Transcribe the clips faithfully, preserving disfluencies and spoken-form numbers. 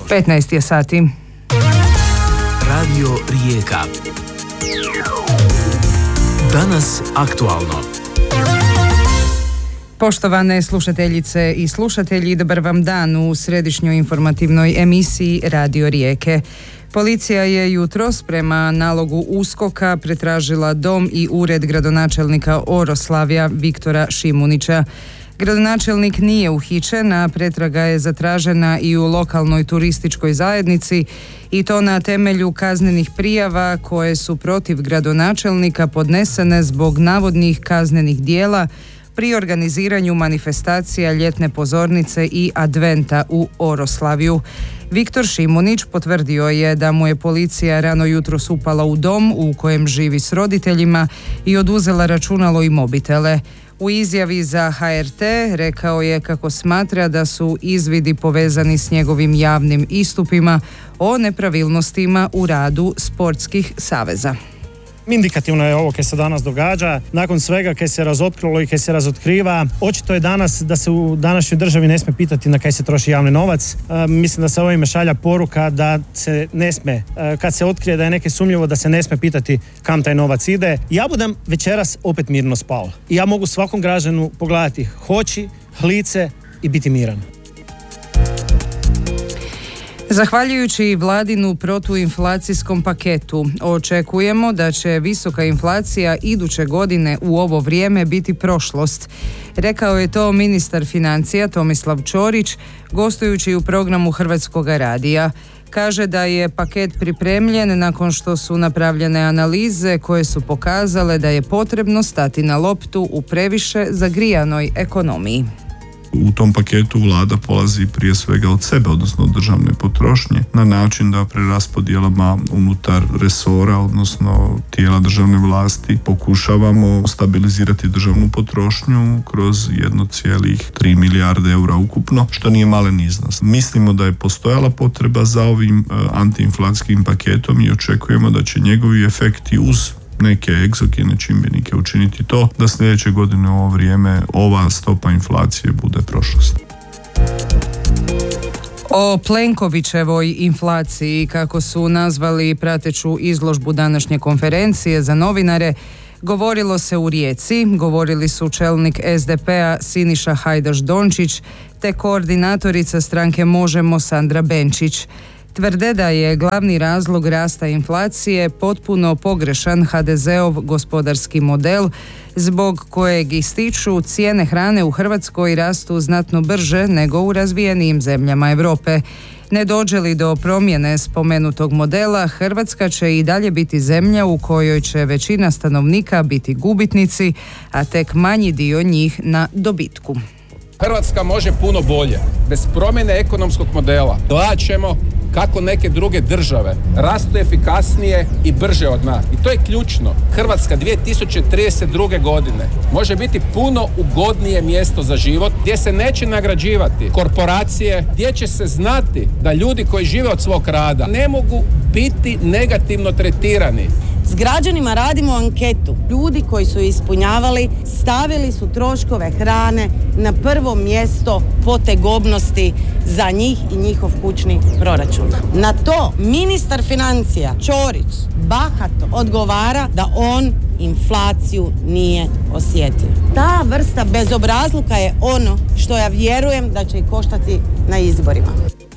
petnaest je sati. Radio Rijeka. Danas aktualno. Poštovane slušateljice i slušatelji, dobar vam dan u središnjoj informativnoj emisiji Radio Rijeke. Policija je jutros prema nalogu USKOK-a pretražila dom i ured gradonačelnika Oroslavja Viktora Šimunića. Gradonačelnik nije uhićen, a pretraga je zatražena i u lokalnoj turističkoj zajednici i to na temelju kaznenih prijava koje su protiv gradonačelnika podnesene zbog navodnih kaznenih dijela pri organiziranju manifestacija ljetne pozornice i adventa u Oroslavju. Viktor Šimunić potvrdio je da mu je policija rano jutros upala u dom u kojem živi s roditeljima i oduzela računalo i mobitele. U izjavi za H R T rekao je kako smatra da su izvidi povezani s njegovim javnim istupima o nepravilnostima u radu sportskih saveza. Indikativno je ovo kaj se danas događa. Nakon svega kaj se razotkrilo i kaj se razotkriva, očito je danas da se u današnjoj državi ne smije pitati na kaj se troši javni novac. E, mislim da se ovime šalja poruka da se ne smije, e, kad se otkrije da je neke sumnjivo, da se ne smije pitati kam taj novac ide. Ja budem večeras opet mirno spao. I ja mogu svakom građanu pogledati hoći, lice i biti miran. Zahvaljujući vladinu protuinflacijskom paketu, očekujemo da će visoka inflacija iduće godine u ovo vrijeme biti prošlost. Rekao je to ministar financija Tomislav Ćorić, gostujući u programu Hrvatskog radija. Kaže da je paket pripremljen nakon što su napravljene analize koje su pokazale da je potrebno stati na loptu u previše zagrijanoj ekonomiji. U tom paketu vlada polazi prije svega od sebe, odnosno od državne potrošnje, na način da preraspodjelama unutar resora, odnosno tijela državne vlasti, pokušavamo stabilizirati državnu potrošnju kroz jedan zarez tri milijarde eura ukupno, što nije malen iznos. Mislimo da je postojala potreba za ovim uh, antiinflacijskim paketom i očekujemo da će njegovi efekti uz neke egzogene čimbenike učiniti to da sljedeće godine u ovo vrijeme ova stopa inflacije bude prošlost. O Plenkovićevoj inflaciji, kako su nazvali prateću izložbu današnje konferencije za novinare, govorilo se u Rijeci, govorili su čelnik S D P-a Siniša Hajdaš Dončić te koordinatorica stranke Možemo Sandra Benčić. Tvrde da je glavni razlog rasta inflacije potpuno pogrešan ha de zeov gospodarski model, zbog kojeg ističu cijene hrane u Hrvatskoj rastu znatno brže nego u razvijenijim zemljama Europe. Ne dođe li do promjene spomenutog modela, Hrvatska će i dalje biti zemlja u kojoj će većina stanovnika biti gubitnici, a tek manji dio njih na dobitku. Hrvatska može puno bolje. Bez promjene ekonomskog modela gledat ćemo kako neke druge države rastu efikasnije i brže od nas. I to je ključno. Hrvatska dvije tisuće trideset druge. godine može biti puno ugodnije mjesto za život, gdje se neće nagrađivati korporacije, gdje će se znati da ljudi koji žive od svog rada ne mogu biti negativno tretirani. S građanima radimo anketu. Ljudi koji su ispunjavali stavili su troškove hrane na prvo mjesto po tegobnosti za njih i njihov kućni proračun. Na to ministar financija Ćorić bahato odgovara da on inflaciju nije osjetio. Ta vrsta bezobrazluka je ono što ja vjerujem da će i koštati na izborima.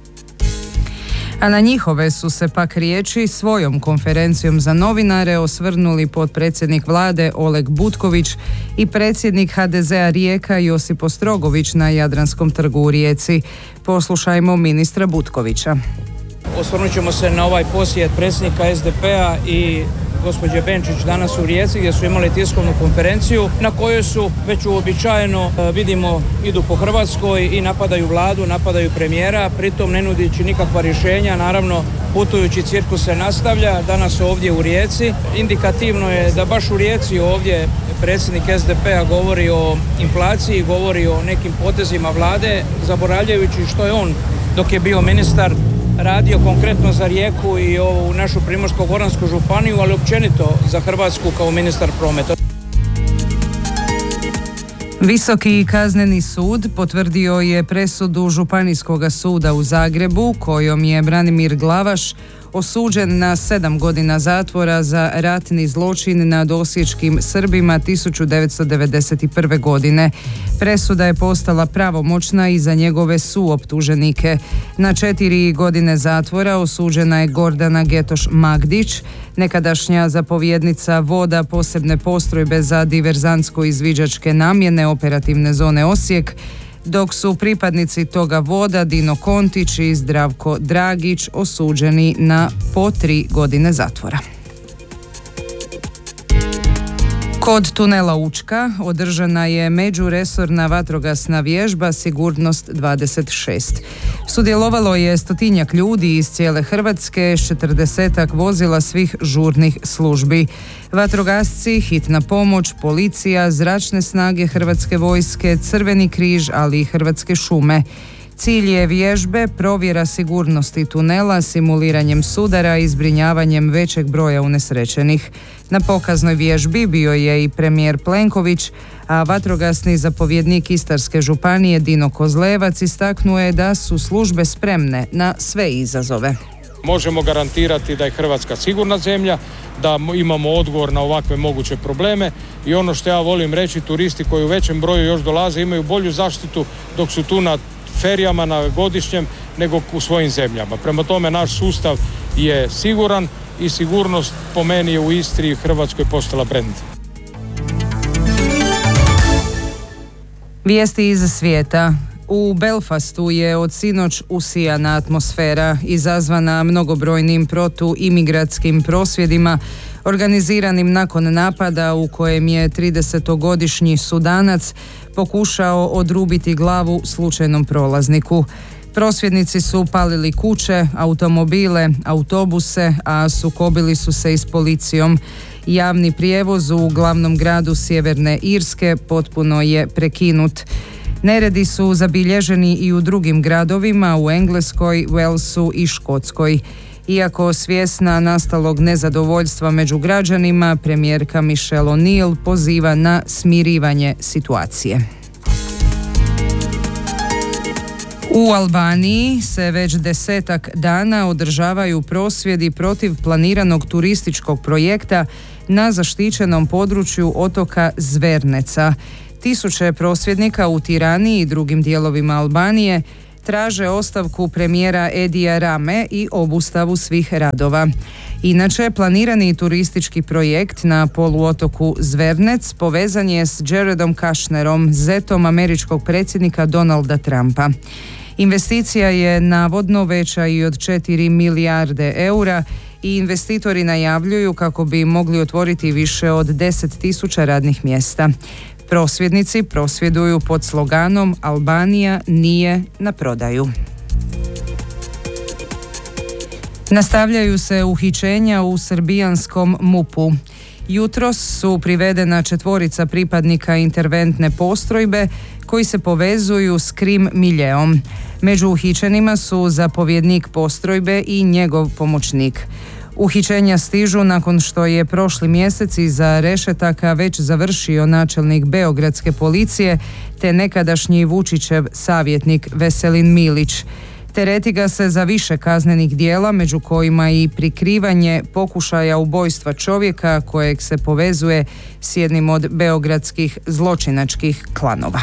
A na njihove su se pak riječi svojom konferencijom za novinare osvrnuli potpredsjednik vlade Oleg Butković i predsjednik ha de zea Rijeka Josip Ostrogović na Jadranskom trgu u Rijeci. Poslušajmo ministra Butkovića. Osvrnut ćemo se na ovaj posjet predsjednika S D P-a i gospođe Benčić danas u Rijeci, gdje su imali tiskovnu konferenciju na kojoj su već uobičajeno, vidimo, idu po Hrvatskoj i napadaju vladu, napadaju premijera, pritom ne nudići nikakva rješenja. Naravno, putujući cirkus se nastavlja danas ovdje u Rijeci. Indikativno je da baš u Rijeci ovdje predsjednik S D P-a govori o inflaciji, govori o nekim potezima vlade, zaboravljajući što je on, dok je bio ministar, radio konkretno za Rijeku i ovu našu Primorsko-goransku županiju, ali općenito za Hrvatsku kao ministar prometa. Visoki kazneni sud potvrdio je presudu Županijskog suda u Zagrebu kojom je Branimir Glavaš osuđen na sedam godina zatvora za ratni zločin nad osječkim Srbima tisuću devetsto devedeset prve. godine. Presuda je postala pravomoćna i za njegove suoptuženike. Na četiri godine zatvora osuđena je Gordana Getoš Magdić, nekadašnja zapovjednica voda posebne postrojbe za diverzantsko-izviđačke namjene operativne zone Osijek, dok su pripadnici toga voda Dino Kontić i Zdravko Dragić osuđeni na po tri godine zatvora. Kod tunela Učka održana je međuresorna vatrogasna vježba Sigurnost dvadeset šest. Sudjelovalo je stotinjak ljudi iz cijele Hrvatske s četrdesetak vozila svih žurnih službi. Vatrogasci, hitna pomoć, policija, zračne snage Hrvatske vojske, Crveni križ, ali i Hrvatske šume. Cilj je vježbe provjera sigurnosti tunela simuliranjem sudara i zbrinjavanjem većeg broja unesrećenih. Na pokaznoj vježbi bio je i premijer Plenković, a vatrogasni zapovjednik Istarske županije Dino Kozlevac istaknuo je da su službe spremne na sve izazove. Možemo garantirati da je Hrvatska sigurna zemlja, da imamo odgovor na ovakve moguće probleme i ono što ja volim reći, turisti koji u većem broju još dolaze imaju bolju zaštitu dok su tu na ferijama na godišnjem nego u svojim zemljama. Prema tome naš sustav je siguran i sigurnost po meni je u Istri i Hrvatskoj postala brend. Vijesti iz svijeta. U Belfastu je od sinoć usijana atmosfera izazvana mnogobrojnim protuimigratskim prosvjedima organiziranim nakon napada u kojem je tridesetogodišnji Sudanac pokušao odrubiti glavu slučajnom prolazniku. Prosvjednici su palili kuće, automobile, autobuse, a sukobili su se i s policijom. Javni prijevoz u glavnom gradu Sjeverne Irske potpuno je prekinut. Neredi su zabilježeni i u drugim gradovima u Engleskoj, Walesu i Škotskoj. Iako svjesna nastalog nezadovoljstva među građanima, premijerka Michelle O'Neill poziva na smirivanje situacije. U Albaniji se već desetak dana održavaju prosvjedi protiv planiranog turističkog projekta na zaštićenom području otoka Zverneca. Tisuće prosvjednika u Tirani i drugim dijelovima Albanije traže ostavku premijera Edija Rame i obustavu svih radova. Inače, planirani turistički projekt na poluotoku Zvernec povezan je s Jaredom Kushnerom, zetom američkog predsjednika Donalda Trumpa. Investicija je navodno veća i od četiri milijarde eura i investitori najavljuju kako bi mogli otvoriti više od deset tisuća radnih mjesta. Prosvjednici prosvjeduju pod sloganom Albanija nije na prodaju. Nastavljaju se uhićenja u srbijanskom MUP-u. Jutros su privedena četvorica pripadnika interventne postrojbe koji se povezuju s krim miljeom. Među uhićenima su zapovjednik postrojbe i njegov pomoćnik. Uhićenja stižu nakon što je prošli mjesec iza rešetaka već završio načelnik beogradske policije te nekadašnji Vučićev savjetnik Veselin Milić. Tereti ga se za više kaznenih djela, među kojima i prikrivanje pokušaja ubojstva čovjeka kojeg se povezuje s jednim od beogradskih zločinačkih klanova.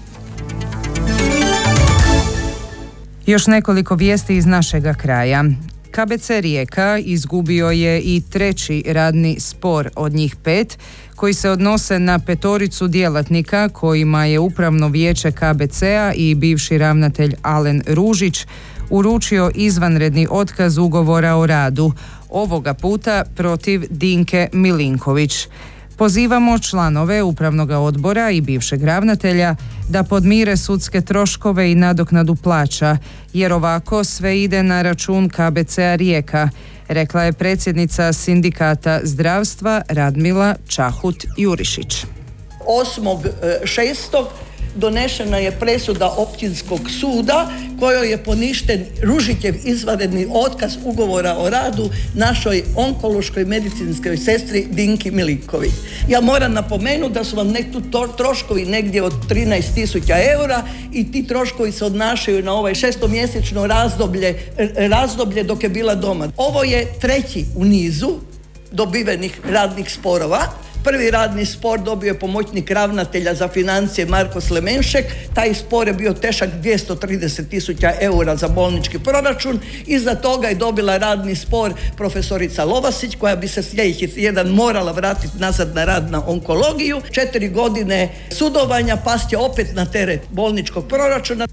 Još nekoliko vijesti iz našega kraja. K B C Rijeka izgubio je i treći radni spor od njih pet koji se odnose na petoricu djelatnika kojima je upravno vijeće K B C-a i bivši ravnatelj Alen Ružić uručio izvanredni otkaz ugovora o radu, ovoga puta protiv Dinke Milinković. Pozivamo članove upravnog odbora i bivšeg ravnatelja da podmire sudske troškove i nadoknadu plaća, jer ovako sve ide na račun K B C-a Rijeka, rekla je predsjednica sindikata zdravstva Radmila Čahut Jurišić. osmog šestog donešena je presuda općinskog suda kojoj je poništen Ružićev izvanredni otkaz ugovora o radu našoj onkološkoj medicinskoj sestri Dinki Miliković. Ja moram napomenuti da su vam nek tu troškovi negdje od trinaest tisuća eura i ti troškovi se odnašaju na ovaj šestomjesečno razdoblje, razdoblje dok je bila doma. Ovo je treći u nizu dobivenih radnih sporova. Prvi radni spor dobio je pomoćnik ravnatelja za financije Marko Slemenšek. Taj spor je bio težak dvjesto trideset tisuća eura za bolnički proračun. Iza toga je dobila radni spor profesorica Lovasić koja bi se sljedeći tjedan morala vratiti nazad na rad na onkologiju. Četiri godine sudovanja past će opet na teret bolničkog proračuna.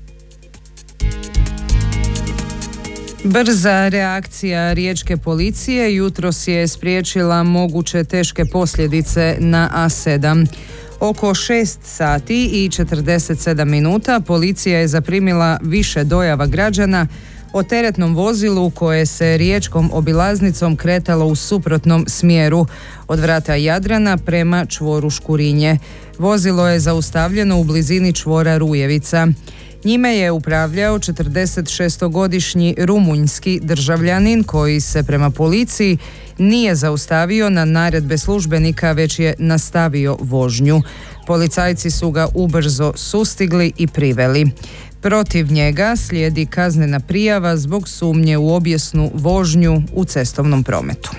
Brza reakcija riječke policije jutros je spriječila moguće teške posljedice na A sedam. Oko šest sati i četrdeset sedam minuta policija je zaprimila više dojava građana o teretnom vozilu koje se riječkom obilaznicom kretalo u suprotnom smjeru od vrata Jadrana prema čvoru Škurinje. Vozilo je zaustavljeno u blizini čvora Rujevica. Njime je upravljao četrdesetšestogodišnji rumunjski državljanin koji se prema policiji nije zaustavio na naredbe službenika, već je nastavio vožnju. Policajci su ga ubrzo sustigli i priveli. Protiv njega slijedi kaznena prijava zbog sumnje u obijesnu vožnju u cestovnom prometu.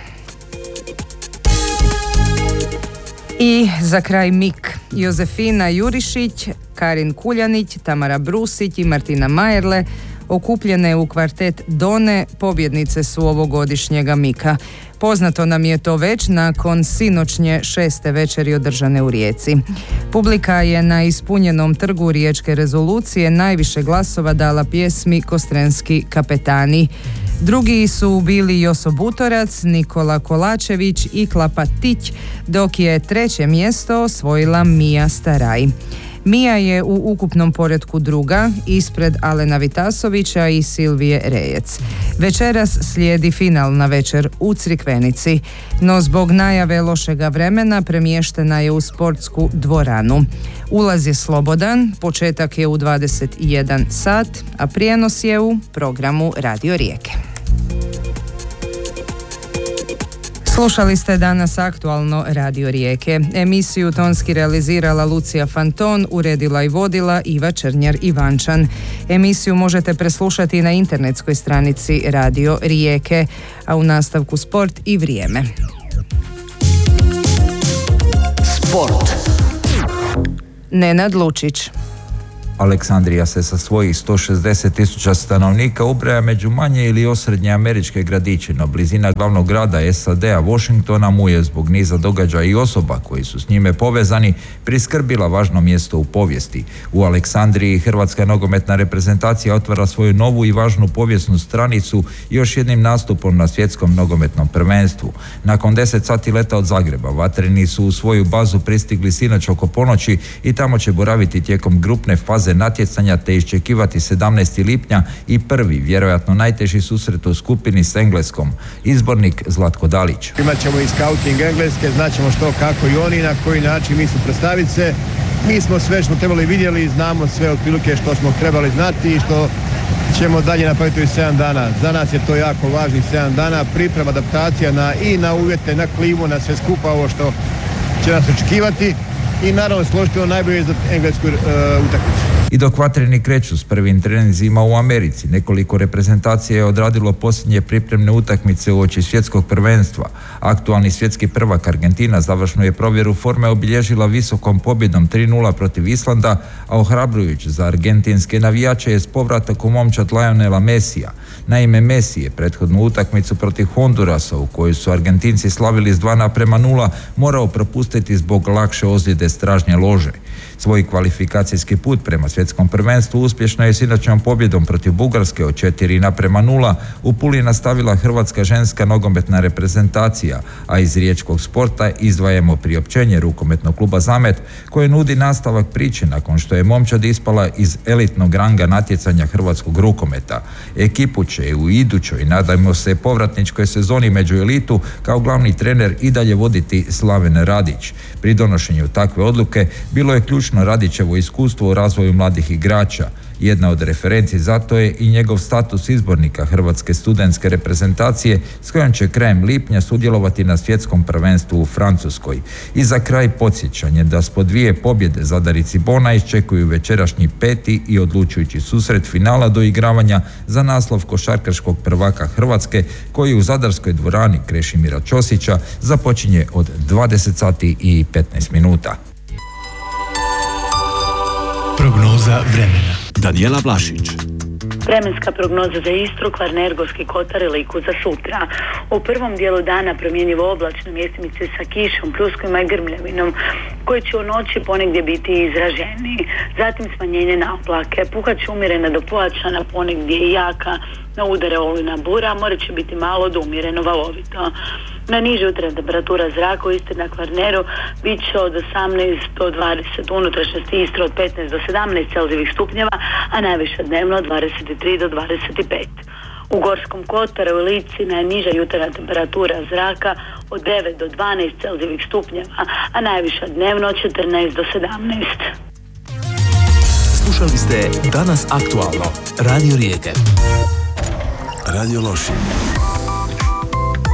I za kraj Mik. Jozefina Jurišić, Karin Kuljanić, Tamara Brusić i Martina Majerle okupljene u kvartet Done pobjednice su ovogodišnjega Mika. Poznato nam je to već nakon sinoćnje šeste večeri održane u Rijeci. Publika je na ispunjenom trgu Riječke rezolucije najviše glasova dala pjesmi Kostrenski kapetani. Drugi su bili Joso Butorac, Nikola Kolačević i Klapa Tić, dok je treće mjesto osvojila Mija Staraj. Mija je u ukupnom poretku druga, ispred Alena Vitasovića i Silvije Rejec. Večeras slijedi finalna večer u Crikvenici, no zbog najave lošega vremena premještena je u sportsku dvoranu. Ulaz je slobodan, početak je u dvadeset jedan sat, a prijenos je u programu Radio Rijeke. Slušali ste danas aktualno Radio Rijeke. Emisiju tonski realizirala Lucija Fanton, uredila i vodila Iva Črnjar-Ivančan. Emisiju možete preslušati na internetskoj stranici Radio Rijeke, a u nastavku sport i vrijeme. Sport. Nenad Lučić. Aleksandrija se sa svojih sto šezdeset tisuća stanovnika ubraja među manje ili osrednje američke gradiće, no blizina glavnog grada S A D-a Washingtona mu je zbog niza događaja i osoba koji su s njime povezani priskrbila važno mjesto u povijesti. U Aleksandriji hrvatska nogometna reprezentacija otvara svoju novu i važnu povijesnu stranicu još jednim nastupom na svjetskom nogometnom prvenstvu. Nakon deset sati leta od Zagreba, vatreni su u svoju bazu pristigli sinoć oko ponoći i tamo će boraviti tijekom grupne faze natjecanja te iščekivati sedamnaestog lipnja i prvi, vjerojatno najteži susret u skupini s Engleskom. Izbornik Zlatko Dalić. Imat ćemo i scouting Engleske, znaćemo što, kako i oni, na koji način misle predstaviti se. Mi smo sve što trebali vidjeli, znamo sve otprilike što smo trebali znati i što ćemo dalje napraviti u sedam dana. Za nas je to jako važnih sedam dana, priprema, adaptacija na, i na uvjete, na klimu, na sve skupa ovo što će nas očekivati i naravno složiti ono najbolje za englesku uh, utakmicu. I dok vatreni kreću s prvim treninzima u Americi, nekoliko reprezentacija je odradilo posljednje pripremne utakmice uoči svjetskog prvenstva. Aktualni svjetski prvak Argentina završnu je provjeru forme obilježila visokom pobjedom tri nula protiv Islanda, a ohrabrujući za argentinske navijače je s povratak u momčad Lionela Messija. Naime, Messi je prethodnu utakmicu protiv Hondurasa, u kojoj su Argentinci slavili s dva naprema nula, morao propustiti zbog lakše ozljede stražnje lože. Svoj kvalifikacijski put prema svjetskom prvenstvu uspješno je sinoćnom pobjedom protiv Bugarske od četiri naprema nula u Puli nastavila hrvatska ženska nogometna reprezentacija, a iz riječkog sporta izdvajamo priopćenje rukometnog kluba Zamet koje nudi nastavak priče nakon što je momčad ispala iz elitnog ranga natjecanja hrvatskog rukometa. Ekipu će u idućoj, nadajmo se, povratničkoj sezoni među elitu kao glavni trener i dalje voditi Slaven Radić. Pri donošenju takve odluke bilo je ključno Radićevo iskustvo u razvoju mladih igrača. Jedna od referenci za to je i njegov status izbornika Hrvatske studentske reprezentacije s kojom će krajem lipnja sudjelovati na svjetskom prvenstvu u Francuskoj. I za kraj podsjećanje da s po dvije pobjede Zadarici Bona iščekuju večerašnji peti i odlučujući susret finala do igravanja za naslov košarkaškog prvaka Hrvatske koji u zadarskoj dvorani Krešimira Ćosića započinje od dvadeset sati i petnaest minuta. Prognoza vremena. Danijela Vlašić. Vremenska prognoza za Istru, Kvarner, Gorski kotar i Liku za sutra. U prvom dijelu dana promjenjivo oblačno, mjestimice sa kišom, pljuskovima i grmljavinom, koji će u noći ponegdje biti izraženiji. Zatim smanjenje na oblake, puhat će umjerena do pojačana, ponegdje i jaka, na udare olujna bura, more će biti malo do umjereno valovito. Na niže jutarnja temperatura zraka u Istri na Kvarneru bit će od osamnaest do dvadeset, unutrašnjosti Istre od petnaest do sedamnaest celzijevih stupnjeva, a najviša dnevno od dvadeset tri do dvadeset pet. U Gorskom kotaru i Lici najniža jutarnja temperatura zraka od devet do dvanaest celzijevih stupnjeva, a najviša dnevno od četrnaest do sedamnaest. Slušali ste Danas aktualno. Radio Rijeke. Radio Lošinj.